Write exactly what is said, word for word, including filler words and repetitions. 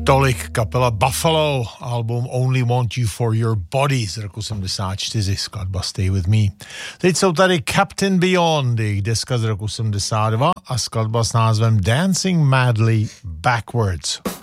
Tolik kapela Buffalo, album Only Want You For Your Body z roku sedmdesát čtyři, skladba Stay With Me. Teď jsou tady Captain Beyond, jejich deska z roku sedmdesát dva a skladba s názvem Dancing Madly Backwards.